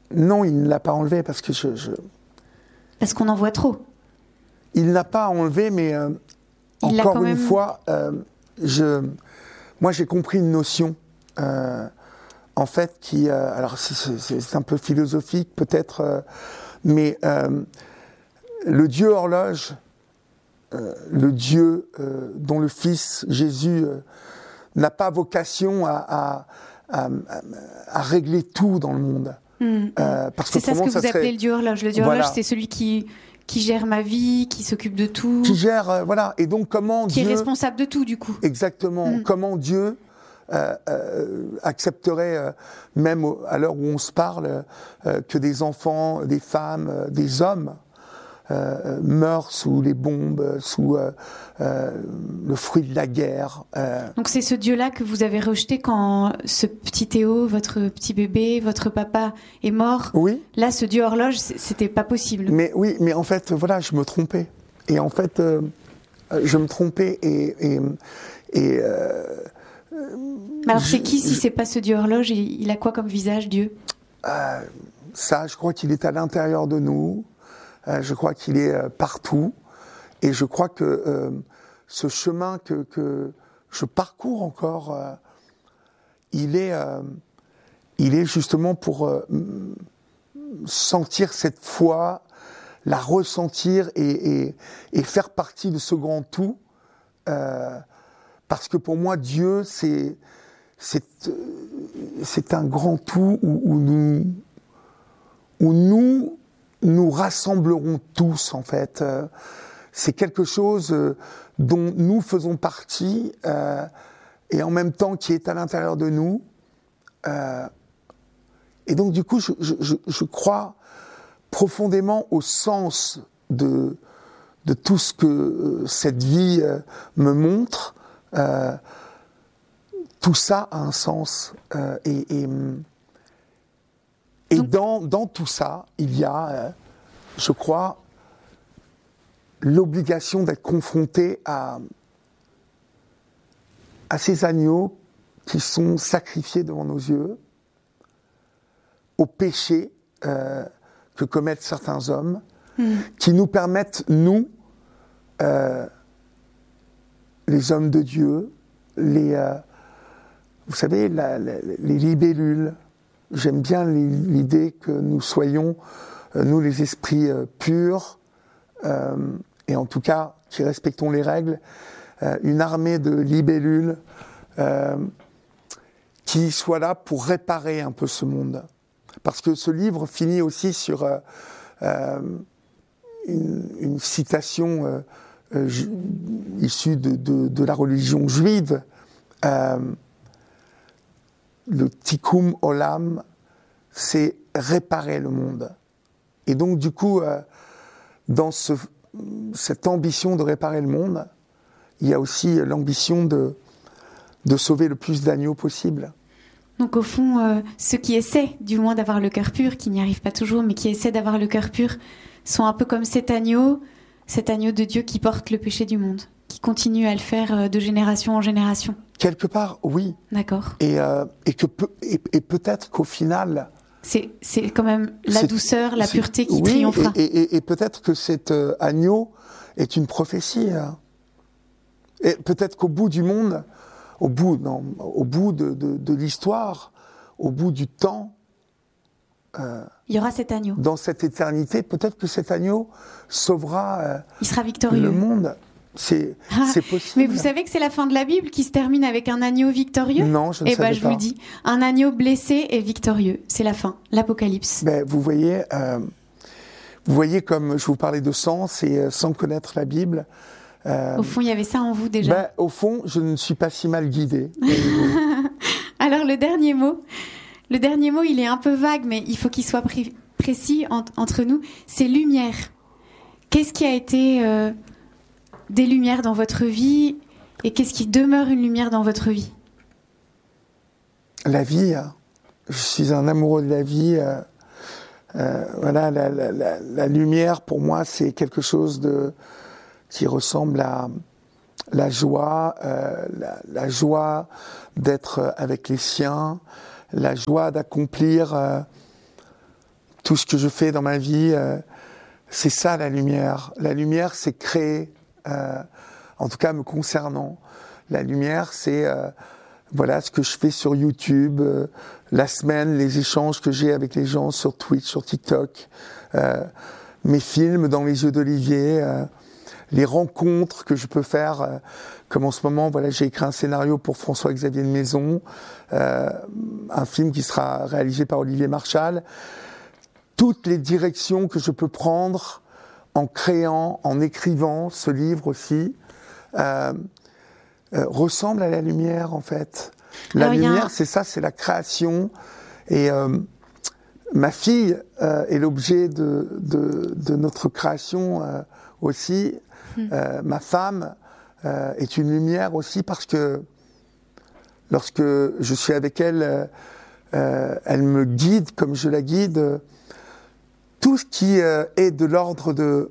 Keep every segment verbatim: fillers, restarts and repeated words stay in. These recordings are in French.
Non, il ne l'a pas enlevé parce que je... je... Parce qu'on en voit trop. Il ne l'a pas enlevé, mais euh, encore une même... fois, euh, je, moi j'ai compris une notion, euh, en fait, qui... Euh, alors c'est, c'est, c'est un peu philosophique peut-être, euh, mais euh, le Dieu horloge, euh, le Dieu euh, dont le Fils Jésus euh, n'a pas vocation à, à, à, à régler tout dans le monde. Mmh. Euh, parce c'est que ça ce que vous ça appelez serait... le Dieu horloge. Le Dieu Voilà. horloge, c'est celui qui, qui gère ma vie, qui s'occupe de tout. Qui gère, euh, voilà. Et donc comment qui Dieu... Qui est responsable de tout, du coup. Exactement. Mmh. Comment Dieu euh, euh, accepterait, euh, même au, à l'heure où on se parle, euh, que des enfants, des femmes, euh, des hommes euh, meurent sous les bombes, sous euh, euh, le fruit de la guerre. Euh. Donc c'est ce Dieu-là que vous avez rejeté quand ce petit Théo, votre petit bébé, votre papa est mort. Oui. Là, ce Dieu horloge, c'était pas possible. Mais oui, mais en fait, voilà, je me trompais. Et en fait, euh, je me trompais et... et, et euh, Alors je, c'est qui si je, c'est pas ce Dieu horloge? Il a quoi comme visage, Dieu? euh, Ça, je crois qu'il est à l'intérieur de nous. Euh, je crois qu'il est euh, partout. Et je crois que euh, ce chemin que, que je parcours encore, euh, il est, euh, il est justement pour euh, sentir cette foi, la ressentir et, et, et faire partie de ce grand tout. Euh, parce que pour moi, Dieu, c'est, c'est, c'est un grand tout où, où nous, où nous, nous rassemblerons tous, en fait. Euh, c'est quelque chose dont nous faisons partie euh, et en même temps qui est à l'intérieur de nous. Euh, et donc, du coup, je, je, je crois profondément au sens de, de tout ce que cette vie euh, me montre. Euh, tout ça a un sens. Euh, et et, et donc, dans, dans tout ça, il y a, euh, je crois, l'obligation d'être confronté à, à ces agneaux qui sont sacrifiés devant nos yeux, aux péchés euh, que commettent certains hommes, mmh. qui nous permettent, nous, euh, les hommes de Dieu, les, euh, vous savez, la, la, les libellules. J'aime bien l'idée que nous soyons, euh, nous les esprits euh, purs, euh, et en tout cas, qui respectons les règles, euh, une armée de libellules euh, qui soit là pour réparer un peu ce monde. Parce que ce livre finit aussi sur euh, euh, une, une citation euh, euh, ju- issue de, de, de la religion juive, euh, le tikkun olam, c'est réparer le monde. Et donc du coup, euh, dans ce, cette ambition de réparer le monde, il y a aussi l'ambition de, de sauver le plus d'agneaux possible. Donc au fond, euh, ceux qui essaient du moins d'avoir le cœur pur, qui n'y arrivent pas toujours, mais qui essaient d'avoir le cœur pur, sont un peu comme cet agneau, cet agneau de Dieu qui porte le péché du monde, qui continue à le faire de génération en génération. Quelque part, oui. D'accord. Et, euh, et, que pe- et, et peut-être qu'au final... C'est, c'est quand même la c'est, douceur, la pureté qui oui, triomphera. Et, et, et peut-être que cet euh, agneau est une prophétie. Hein. Et peut-être qu'au bout du monde, au bout, non, au bout de, de, de l'histoire, au bout du temps, euh, il y aura cet agneau. Dans cette éternité, peut-être que cet agneau sauvera euh, il sera victorieux. Le monde. C'est, ah, c'est possible. Mais vous savez que c'est la fin de la Bible qui se termine avec un agneau victorieux? Non, je ne eh savais ben, pas. Je vous le dis, un agneau blessé et victorieux. C'est la fin, l'Apocalypse. Ben, vous voyez, euh, vous voyez comme je vous parlais de sens et euh, sans connaître la Bible. Euh, au fond, il y avait ça en vous déjà. Ben, au fond, je ne suis pas si mal guidé. Alors le dernier mot, le dernier mot, il est un peu vague, mais il faut qu'il soit pré- précis en- entre nous. C'est lumière. Qu'est-ce qui a été euh, des lumières dans votre vie et qu'est-ce qui demeure une lumière dans votre vie? La vie. Je suis un amoureux de la vie. Euh, euh, voilà, la, la, la, la lumière pour moi, c'est quelque chose de qui ressemble à la joie, euh, la, la joie d'être avec les siens, la joie d'accomplir euh, tout ce que je fais dans ma vie, euh, c'est ça la lumière. La lumière, c'est créer, euh, en tout cas me concernant. La lumière, c'est euh, voilà ce que je fais sur YouTube, euh, la semaine, les échanges que j'ai avec les gens sur Twitch, sur TikTok, euh, mes films dans les yeux d'Olivier, euh, les rencontres que je peux faire, euh, comme en ce moment, voilà, j'ai écrit un scénario pour François-Xavier de Maison, euh, un film qui sera réalisé par Olivier Marchal. Toutes les directions que je peux prendre en créant, en écrivant ce livre aussi, euh, euh, ressemblent à la lumière en fait. La Alors, lumière, un... c'est ça, c'est la création. Et euh, ma fille euh, est l'objet de, de, de notre création euh, aussi. Mmh. Euh, ma femme euh, est une lumière aussi parce que lorsque je suis avec elle, euh, elle me guide comme je la guide. Tout ce qui euh, est de l'ordre de,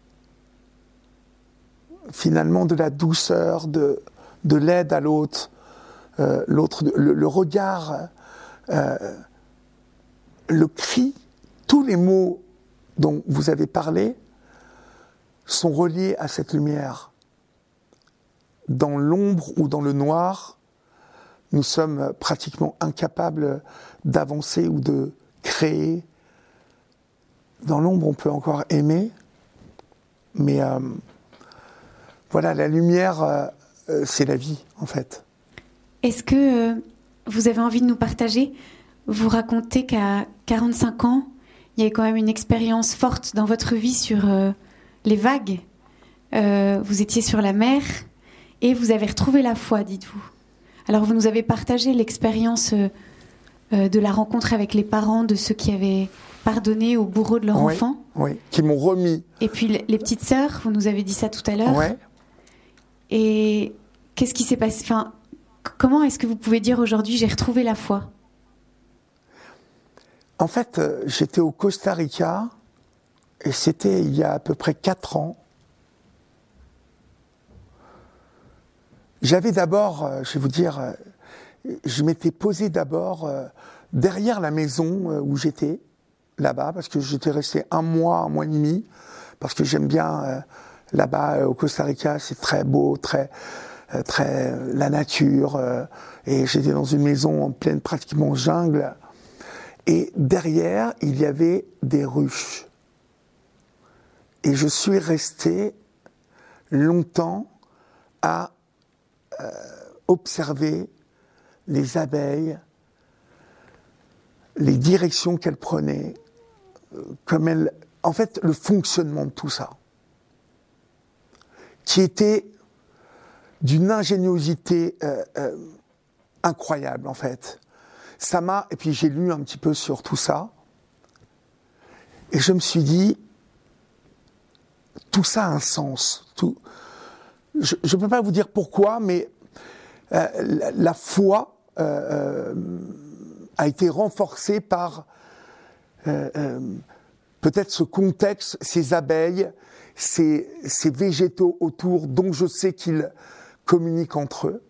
finalement, de la douceur, de, de l'aide à l'autre, euh, l'autre, le, le regard, euh, le cri, tous les mots dont vous avez parlé sont reliés à cette lumière. Dans l'ombre ou dans le noir, nous sommes pratiquement incapables d'avancer ou de créer. Dans l'ombre, on peut encore aimer, mais euh, voilà, la lumière, euh, euh, c'est la vie, en fait. Est-ce que euh, vous avez envie de nous partager? Vous racontez qu'à quarante-cinq ans, il y a quand même une expérience forte dans votre vie sur euh, les vagues. Euh, vous étiez sur la mer et vous avez retrouvé la foi, dites-vous. Alors, vous nous avez partagé l'expérience euh, euh, de la rencontre avec les parents de ceux qui avaient pardonné aux bourreaux de leur oui, enfant. Oui, qui m'ont remis. Et puis les petites sœurs, vous nous avez dit ça tout à l'heure. Oui. Et qu'est-ce qui s'est passé? Enfin, comment est-ce que vous pouvez dire aujourd'hui, j'ai retrouvé la foi? En fait, euh, j'étais au Costa Rica, et c'était il y a à peu près quatre ans. J'avais d'abord, euh, je vais vous dire, euh, je m'étais posé d'abord euh, derrière la maison euh, où j'étais, là-bas, parce que j'étais resté un mois, un mois et demi, parce que j'aime bien euh, là-bas, euh, au Costa Rica, c'est très beau, très, euh, très euh, la nature, euh, et j'étais dans une maison en pleine pratiquement jungle, et derrière, il y avait des ruches. Et je suis resté longtemps à euh, observer les abeilles, les directions qu'elles prenaient, comme elles, en fait, le fonctionnement de tout ça, qui était d'une ingéniosité euh, euh, incroyable, en fait. Ça m'a, et puis j'ai lu un petit peu sur tout ça, et je me suis dit, tout ça a un sens. Tout, je ne peux pas vous dire pourquoi, mais euh, la, la foi euh, euh, a été renforcée par euh, euh, peut-être ce contexte, ces abeilles, ces, ces végétaux autour dont je sais qu'ils communiquent entre eux.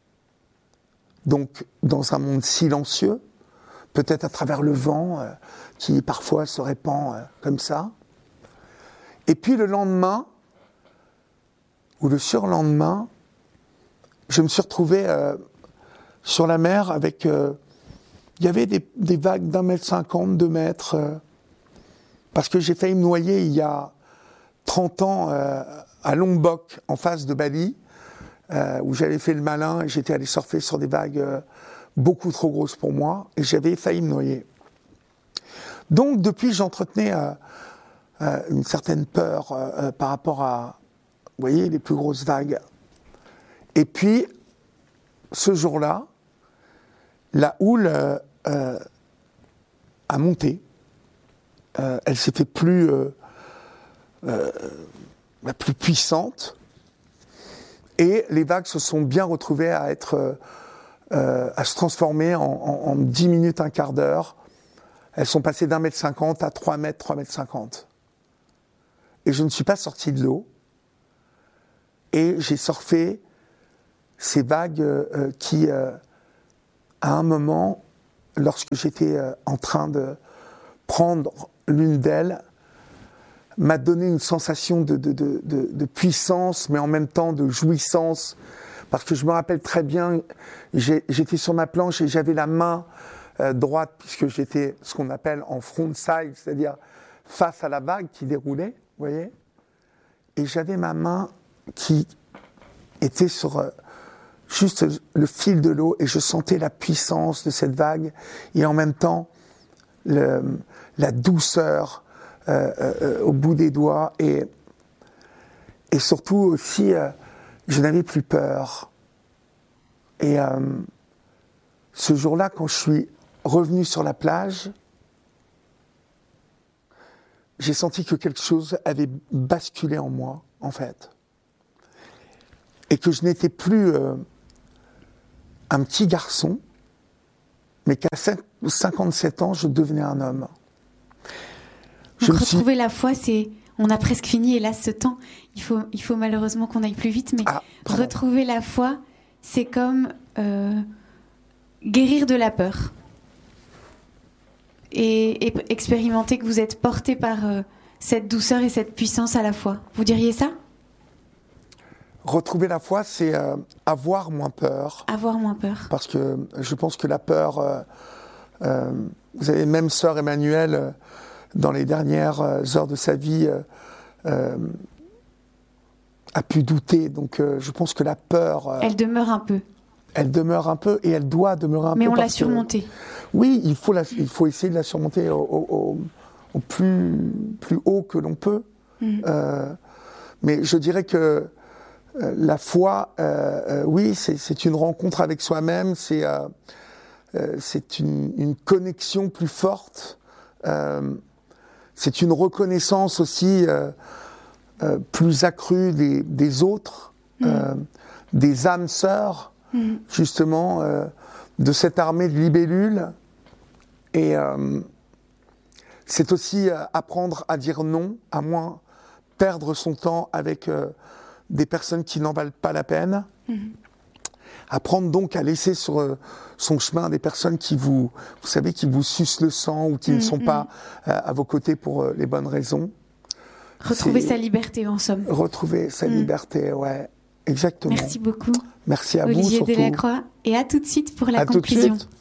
Donc, dans un monde silencieux, peut-être à travers le vent euh, qui parfois se répand euh, comme ça. Et puis le lendemain, ou le surlendemain, je me suis retrouvé euh, sur la mer avec... Euh, il y avait des, des vagues d'un mètre cinquante, deux mètres, euh, parce que j'ai failli me noyer il y a trente ans euh, à Lombok, en face de Bali, euh, où j'avais fait le malin et j'étais allé surfer sur des vagues euh, beaucoup trop grosses pour moi, et j'avais failli me noyer. Donc depuis, j'entretenais euh, euh, une certaine peur euh, euh, par rapport à, vous voyez, les plus grosses vagues. Et puis, ce jour-là, la houle euh, euh, a monté. Euh, elle s'est fait plus, euh, euh, plus puissante. Et les vagues se sont bien retrouvées à être, euh, à se transformer en, en, en dix minutes, un quart d'heure. Elles sont passées d'un mètre cinquante à trois mètres, trois mètres cinquante. Et je ne suis pas sorti de l'eau. Et j'ai surfé ces vagues euh, qui, euh, à un moment, lorsque j'étais euh, en train de prendre l'une d'elles m'a donné une sensation de, de, de, de, de puissance, mais en même temps de jouissance. Parce que je me rappelle très bien, j'ai, j'étais sur ma planche et j'avais la main euh, droite, puisque j'étais ce qu'on appelle en front side, c'est-à-dire face à la vague qui déroulait, vous voyez. Et j'avais ma main qui était sur euh, juste le fil de l'eau et je sentais la puissance de cette vague et en même temps le, la douceur euh, euh, au bout des doigts et, et surtout aussi euh, je n'avais plus peur. Et euh, ce jour-là, quand je suis revenu sur la plage, j'ai senti que quelque chose avait basculé en moi, en fait. Et que je n'étais plus euh, un petit garçon, mais qu'à cinquante-sept ans, je devenais un homme. Je Donc retrouver suis... la foi, c'est... On a presque fini, hélas, ce temps. Il faut, il faut malheureusement qu'on aille plus vite, mais ah, retrouver la foi, c'est comme euh, guérir de la peur. Et, et expérimenter que vous êtes porté par euh, cette douceur et cette puissance à la fois. Vous diriez ça ? Retrouver la foi, c'est euh, avoir moins peur. Avoir moins peur. Parce que je pense que la peur... Euh, euh, vous avez même sœur Emmanuelle, euh, dans les dernières euh, heures de sa vie, euh, euh, a pu douter. Donc euh, je pense que la peur... Euh, elle demeure un peu. Elle demeure un peu et elle doit demeurer un Mais peu. Mais on l'a surmontée. Oui, il faut, la, il faut essayer de la surmonter au, au, au plus, plus haut que l'on peut. Mmh. Euh, mais je dirais que euh, la foi, euh, euh, oui, c'est, c'est une rencontre avec soi-même, c'est, euh, euh, c'est une, une connexion plus forte, euh, c'est une reconnaissance aussi euh, euh, plus accrue des, des autres, mmh. euh, des âmes sœurs, mmh. justement, euh, de cette armée de libellules. Et euh, c'est aussi euh, apprendre à dire non, à moins perdre son temps avec euh, des personnes qui n'en valent pas la peine. Mmh. Apprendre donc à laisser sur euh, son chemin des personnes qui vous, vous savez, qui vous sucent le sang ou qui mmh, ne sont mmh. pas euh, à vos côtés pour euh, les bonnes raisons. Retrouver c'est... sa liberté, en somme. Retrouver sa mmh. liberté, ouais, exactement. Merci beaucoup. Merci à Olivier vous, surtout. Olivier Delacroix. Et à tout de suite pour la à conclusion. Tout de suite.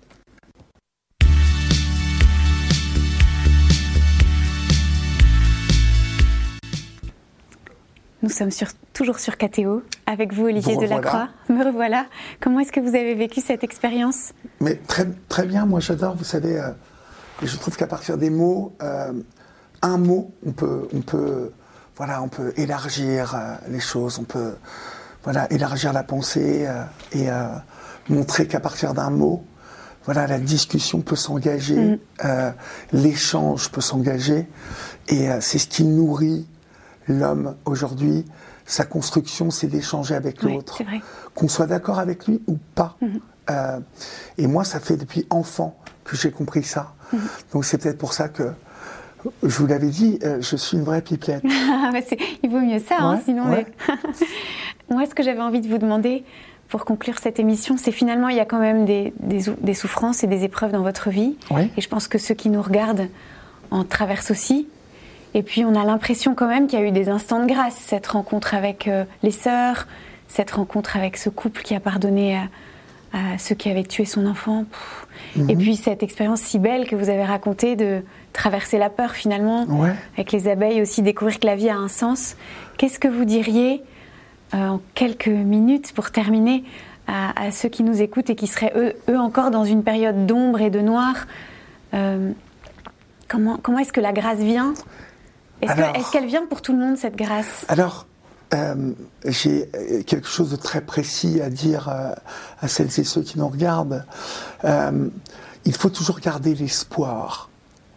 Nous sommes sur, toujours sur K T O, avec vous Olivier Delacroix. Me revoilà. Comment est-ce que vous avez vécu cette expérience ? Mais très, très bien, moi j'adore, vous savez, euh, je trouve qu'à partir des mots, euh, un mot, on peut, on peut, voilà, on peut élargir euh, les choses, on peut voilà, élargir la pensée euh, et euh, montrer qu'à partir d'un mot, voilà, la discussion peut s'engager, mmh. euh, l'échange peut s'engager, et euh, c'est ce qui nourrit l'homme aujourd'hui. Sa construction, c'est d'échanger avec oui, l'autre, c'est vrai. Qu'on soit d'accord avec lui ou pas. Mmh. Euh, et moi, ça fait depuis enfant que j'ai compris ça. Mmh. Donc c'est peut-être pour ça que, je vous l'avais dit, euh, je suis une vraie pipelette. Il vaut mieux ça, hein, ouais, sinon... ouais. Les... Moi, ce que j'avais envie de vous demander, pour conclure cette émission, c'est finalement, il y a quand même des, des, des souffrances et des épreuves dans votre vie. Ouais. Et je pense que ceux qui nous regardent en traversent aussi. Et puis, on a l'impression quand même qu'il y a eu des instants de grâce. Cette rencontre avec euh, les sœurs, cette rencontre avec ce couple qui a pardonné à, à ceux qui avaient tué son enfant. Mm-hmm. Et puis, cette expérience si belle que vous avez racontée de traverser la peur, finalement, ouais. avec les abeilles aussi, découvrir que la vie a un sens. Qu'est-ce que vous diriez, euh, en quelques minutes, pour terminer, à, à ceux qui nous écoutent et qui seraient, eux, eux encore, dans une période d'ombre et de noir euh, comment, comment est-ce que la grâce vient ? Est-ce, alors, que, est-ce qu'elle vient pour tout le monde, cette grâce ? Alors, euh, j'ai quelque chose de très précis à dire euh, à celles et ceux qui nous regardent. Euh, il faut toujours garder l'espoir.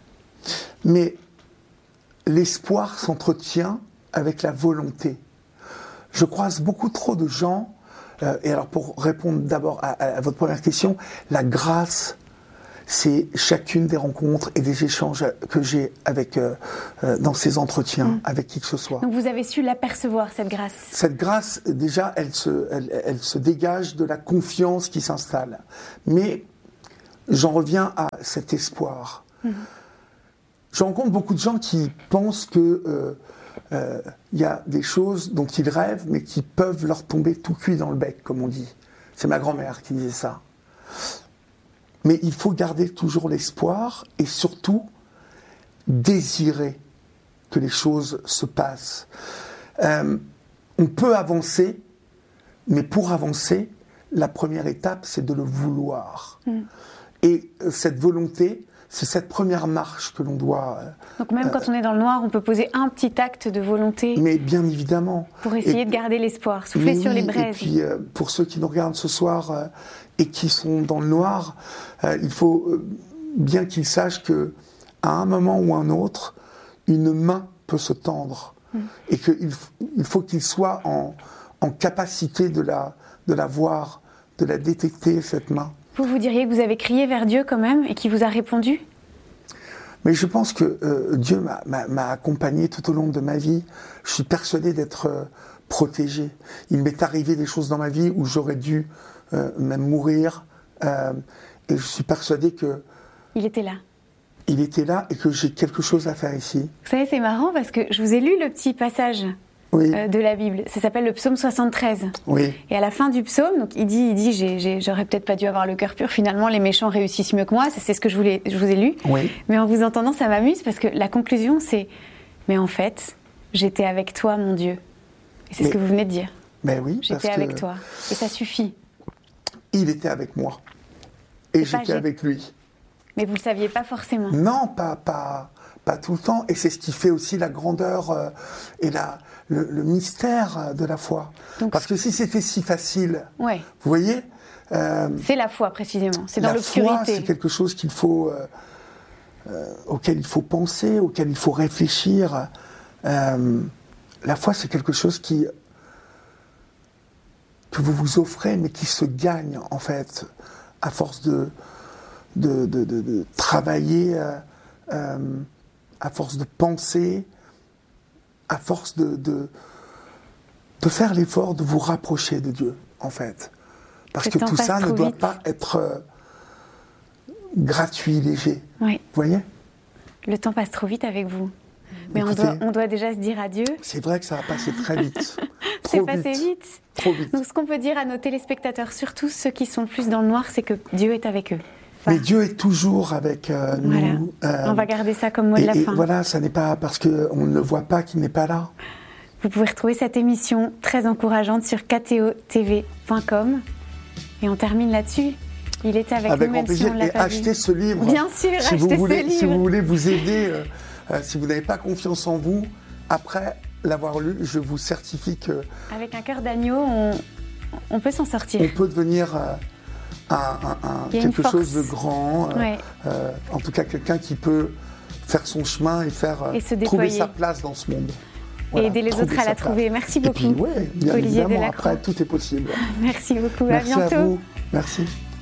Mais l'espoir s'entretient avec la volonté. Je croise beaucoup trop de gens, euh, et alors pour répondre d'abord à, à votre première question, la grâce, c'est chacune des rencontres et des échanges que j'ai avec, euh, euh, dans ces entretiens, mmh. avec qui que ce soit. Donc vous avez su l'apercevoir, cette grâce ? Cette grâce, déjà, elle se, elle, elle se dégage de la confiance qui s'installe. Mais j'en reviens à cet espoir. Mmh. je rencontre beaucoup de gens qui pensent que euh, euh, y a des choses dont ils rêvent, mais qui peuvent leur tomber tout cuit dans le bec, comme on dit. C'est ma grand-mère qui disait ça. Mais il faut garder toujours l'espoir et surtout désirer que les choses se passent. Euh, on peut avancer, mais pour avancer, la première étape, c'est de le vouloir. Mmh. Et cette volonté, c'est cette première marche que l'on doit... Euh, Donc même euh, quand on est dans le noir, on peut poser un petit acte de volonté. Mais bien évidemment. Pour essayer et, de garder l'espoir, souffler sur oui, les braises. Et puis euh, pour ceux qui nous regardent ce soir euh, et qui sont dans le noir, euh, il faut euh, bien qu'ils sachent que à un moment ou un autre, une main peut se tendre. Mmh. Et qu'il il faut qu'ils soient en, en capacité de la, de la voir, de la détecter, cette main. Vous, vous diriez que vous avez crié vers Dieu quand même et qu'il vous a répondu ? Mais je pense que euh, Dieu m'a, m'a, m'a accompagné tout au long de ma vie. Je suis persuadé d'être euh, protégé. Il m'est arrivé des choses dans ma vie où j'aurais dû euh, même mourir. Euh, et je suis persuadé que... Il était là. Il était là et que j'ai quelque chose à faire ici. Vous savez, c'est marrant parce que je vous ai lu le petit passage oui. euh, de la Bible. Ça s'appelle le psaume soixante-treize. Oui. Et à la fin du psaume, donc il dit, il dit j'ai, j'ai, j'aurais peut-être pas dû avoir le cœur pur. Finalement, les méchants réussissent mieux que moi. C'est, c'est ce que je, voulais, je vous ai lu. Oui. Mais en vous entendant, ça m'amuse parce que la conclusion, c'est mais en fait, j'étais avec toi, mon Dieu. Et c'est mais, ce que vous venez de dire. Mais oui. J'étais parce avec que toi. Et ça suffit. Il était avec moi. Et c'est j'étais avec lui. Mais vous ne le saviez pas forcément. Non, pas, pas, pas tout le temps. Et c'est ce qui fait aussi la grandeur euh, et la, le, le mystère de la foi. Donc, parce que si c'était si facile, ouais. vous voyez euh, c'est la foi précisément, c'est dans la l'obscurité. La foi, c'est quelque chose qu'il faut, euh, euh, auquel il faut penser, auquel il faut réfléchir. Euh, la foi, c'est quelque chose qui, que vous vous offrez, mais qui se gagne en fait, à force de... De, de, de, de travailler, euh, euh, à force de penser, à force de, de, de faire l'effort de vous rapprocher de Dieu, en fait. Parce que tout ça ne doit vite. pas être euh, gratuit, léger. Oui. Vous voyez ? Le temps passe trop vite avec vous. Mais Écoutez, on, doit, on doit déjà se dire adieu. C'est vrai que ça va passer très vite. C'est passé vite. vite. Trop vite. Donc ce qu'on peut dire à nos téléspectateurs, surtout ceux qui sont plus dans le noir, c'est que Dieu est avec eux. Mais Dieu est toujours avec euh, voilà. nous. Euh, On va garder ça comme mot et, de la et fin. Voilà, ça n'est pas parce qu'on ne le voit pas qu'il n'est pas là. Vous pouvez retrouver cette émission très encourageante sur k t o t v point com. Et on termine là-dessus. Il était avec, avec nous, même plaisir. si on l'a et pas achetez vu. ce livre. Bien sûr, si achetez vous voulez, ce livre. Si vous voulez vous aider, euh, euh, si vous n'avez pas confiance en vous, après l'avoir lu, je vous certifie que... Avec un cœur d'agneau, on, on peut s'en sortir. On peut devenir... Euh, Un, un, un, quelque chose de grand, ouais. euh, euh, en tout cas quelqu'un qui peut faire son chemin et faire et se trouver sa place dans ce monde. Voilà, et aider les autres à la trouver. Merci beaucoup. Et puis, ouais, bien Olivier évidemment, après tout est possible. Merci beaucoup, Merci à bientôt. À vous. Merci.